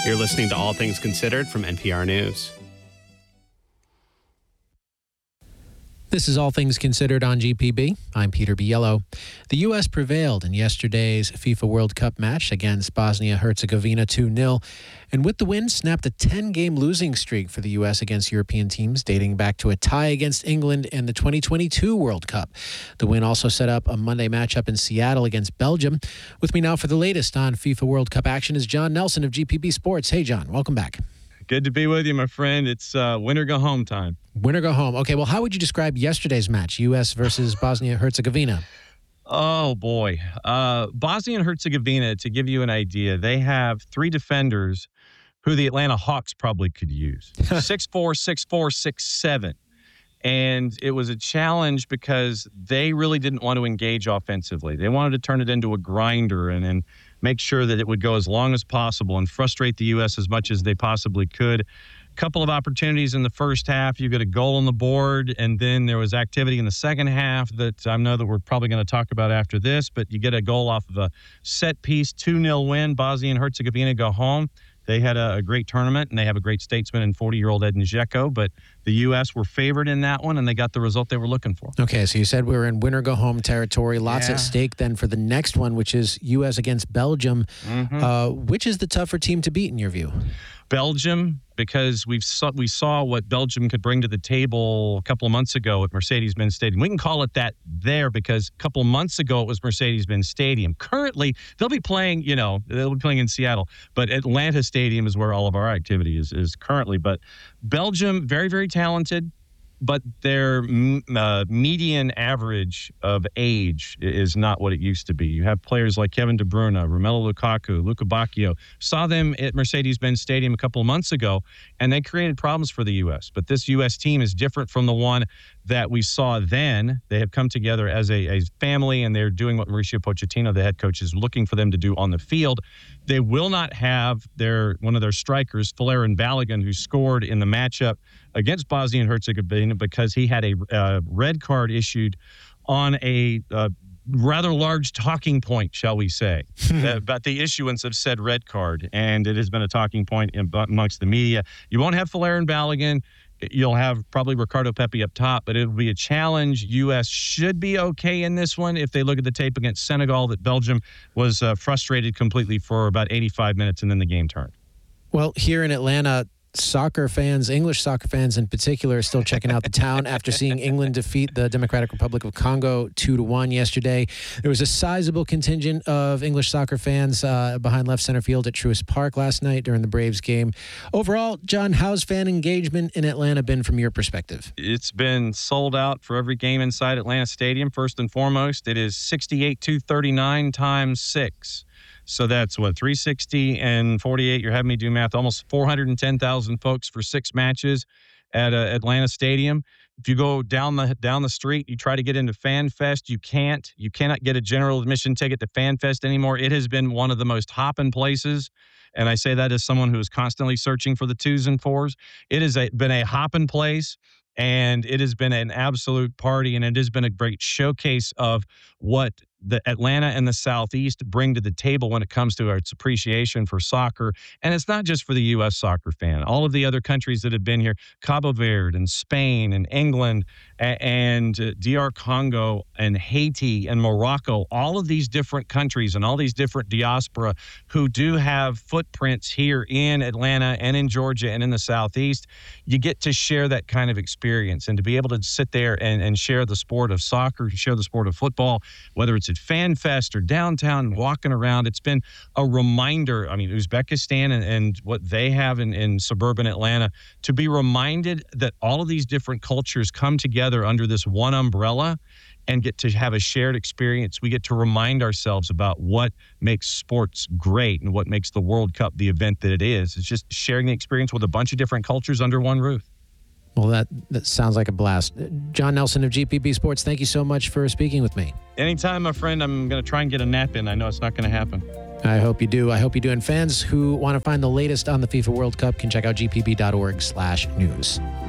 You're listening to All Things Considered from NPR News. This is All Things Considered on GPB. I'm Peter Biello. The U.S. prevailed in yesterday's FIFA World Cup match against Bosnia-Herzegovina 2-0, and with the win, snapped a 10-game losing streak for the U.S. against European teams, dating back to a tie against England in the 2022 World Cup. The win also set up a Monday matchup in Seattle against Belgium. With me now for the latest on FIFA World Cup action is John Nelson of GPB Sports. Hey, John, welcome back. Good to be with you, my friend. It's winner go home time. Winner go home. Okay, well, how would you describe yesterday's match, U.S. versus Bosnia-Herzegovina? Oh, boy. Bosnia and Herzegovina, to give you an idea, they have three defenders who the Atlanta Hawks probably could use. 6'4", 6'4", 6'7". And it was a challenge because they really didn't want to engage offensively. They wanted to turn it into a grinder and make sure that it would go as long as possible and frustrate the U.S. as much as they possibly could. A couple of opportunities in the first half. You get a goal on the board, and then there was activity in the second half that I know that we're probably going to talk about after this, but you get a goal off of a set piece, 2-0 win. Bosnia and Herzegovina go home. They had a great tournament, and they have a great statesman in 40-year-old Edin Dzeko, but the U.S. were favored in that one, and they got the result they were looking for. Okay, so you said we were in winner-go-home territory. Lots at stake then for the next one, which is U.S. against Belgium. Which is the tougher team to beat in your view? Belgium, because we saw what Belgium could bring to the table a couple of months ago at Mercedes-Benz Stadium. We can call it that there because a couple of months ago it was Mercedes-Benz Stadium. Currently, they'll be playing in Seattle, but Atlanta Stadium is where all of our activity is currently. But Belgium, very, very talented, but their median average of age is not what it used to be. You have players like Kevin De Bruyne, Romelu Lukaku, Luka Bacchio. Saw them at Mercedes-Benz Stadium a couple of months ago, and they created problems for the U.S. But this U.S. team is different from the one that we saw then. They have come together as a family, and they're doing what Mauricio Pochettino, the head coach, is looking for them to do on the field. They will not have one of their strikers, Folarin Balogun, who scored in the matchup against Bosnia and Herzegovina because he had a red card issued on a rather large talking point, shall we say, about the issuance of said red card. And it has been a talking point amongst the media. You won't have Folarin Balogun. You'll have probably Ricardo Pepi up top, but it'll be a challenge. U.S. should be okay in this one if they look at the tape against Senegal that Belgium was frustrated completely for about 85 minutes and then the game turned. Well, here in Atlanta, soccer fans, English soccer fans in particular, are still checking out the town after seeing England defeat the Democratic Republic of Congo 2-1 yesterday. There was a sizable contingent of English soccer fans behind left center field at Truist Park last night during the Braves game. Overall, John, how's fan engagement in Atlanta been from your perspective? It's been sold out for every game inside Atlanta Stadium. First and foremost, it is 68,239 times 6. So that's 360 and 48. You're having me do math. Almost 410,000 folks for 6 matches at Atlanta Stadium. If you go down the street, you try to get into Fan Fest, you can't. You cannot get a general admission ticket to Fan Fest anymore. It has been one of the most hopping places, and I say that as someone who is constantly searching for the 2s and 4s. It has been a hopping place, and it has been an absolute party, and it has been a great showcase of what the Atlanta and the Southeast bring to the table when it comes to its appreciation for soccer. And it's not just for the U.S. soccer fan. All of the other countries that have been here, Cabo Verde and Spain and England and DR Congo and Haiti and Morocco, all of these different countries and all these different diaspora who do have footprints here in Atlanta and in Georgia and in the Southeast, you get to share that kind of experience and to be able to sit there and share the sport of soccer, share the sport of football, whether it's at Fan Fest or downtown and walking around. It's been a reminder. I mean, Uzbekistan and what they have in suburban Atlanta, to be reminded that all of these different cultures come together under this one umbrella and get to have a shared experience. We get to remind ourselves about what makes sports great and what makes the World Cup the event that it is. It's just sharing the experience with a bunch of different cultures under one roof. Well, that sounds like a blast. John Nelson of GPB Sports, thank you so much for speaking with me. Anytime, my friend. I'm going to try and get a nap in. I know it's not going to happen. I hope you do. And fans who want to find the latest on the FIFA World Cup can check out gpb.org/news.